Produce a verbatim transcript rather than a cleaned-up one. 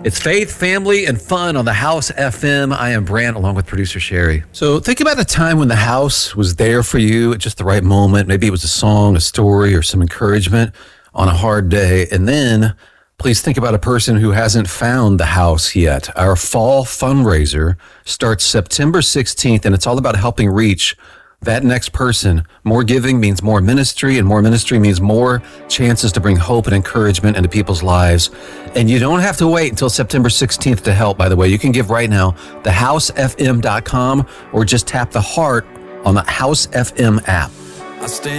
It's faith, family, and fun on the House F M. I am Brant, along with producer Sherry. So think about a time when the house was there for you at just the right moment. Maybe it was a song, a story, or some encouragement on a hard day. And then please think about a person who hasn't found the house yet. Our fall fundraiser starts September sixteenth, and it's all about helping reach that next person. More giving means more ministry, and more ministry means more chances to bring hope and encouragement into people's lives. And you don't have to wait until September sixteenth to help, by the way. You can give right now, the house f m dot com, or just tap the heart on the House F M app. I stand